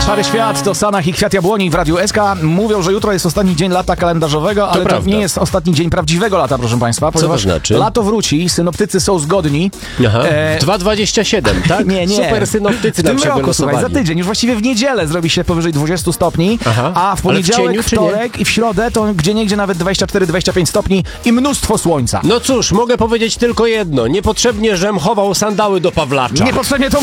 Szary Świat to Sanach i Kwiat Jabłoni w Radiu SK. Mówią, że jutro jest ostatni dzień lata kalendarzowego, ale to nie jest ostatni dzień prawdziwego lata, proszę państwa. Co to znaczy? Lato wróci, synoptycy są zgodni. Aha. 2,27, tak? Nie. Super synoptycy w tym nam się roku, wylosowali. słuchaj, za tydzień, już właściwie w niedzielę zrobi się powyżej 20 stopni, a w poniedziałek, cieniu, wtorek i w środę to gdzieniegdzie nawet 24-25 stopni i mnóstwo słońca. No cóż, mogę powiedzieć tylko jedno. Niepotrzebnie żem chował sandały do Pawlacza. Niepotrzebnie to